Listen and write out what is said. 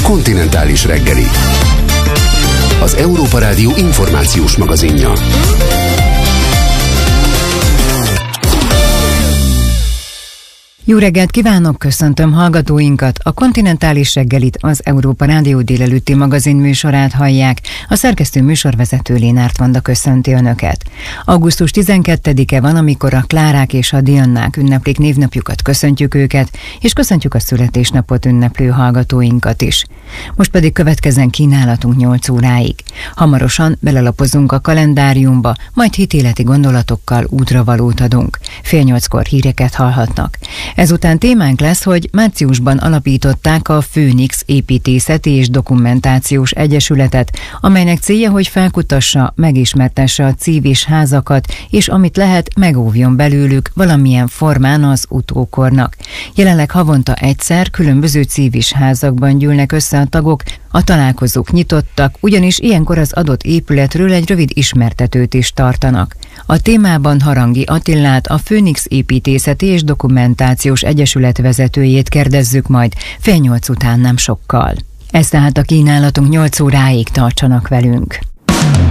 Kontinentális reggeli. Az Európa Rádió információs magazinja. Jó reggelt kívánok, köszöntöm hallgatóinkat! A Kontinentális reggelit, az Európa Rádió délelőtti magazin műsorát hallják. A szerkesztő műsorvezető Lénárt Vanda köszönti Önöket. Augusztus 12-e van, amikor a Klárák és a Diannák ünneplik névnapjukat, köszöntjük őket, és köszöntjük a születésnapot ünneplő hallgatóinkat is. Most pedig következzen kínálatunk 8 óráig. Hamarosan belelapozunk a kalendáriumba, majd hitéleti gondolatokkal útravalót adunk. 7:30-kor híreket hallhatnak. Ezután témánk lesz, hogy márciusban alapították a Főnix Építészeti és Dokumentációs Egyesületet, amelynek célja, hogy felkutassa, megismertesse a cívis házakat, és amit lehet, megóvjon belőlük valamilyen formán az utókornak. Jelenleg havonta egyszer különböző cívis házakban gyűlnek össze a tagok, a találkozók nyitottak, ugyanis ilyenkor az adott épületről egy rövid ismertetőt is tartanak. A témában Harangi Attilát, a Főnix Építészeti és Dokumentációs Egyesület vezetőjét kérdezzük majd 7:30 után nem sokkal. Ez tehát a kínálatunk, 8 óráig tartsanak velünk.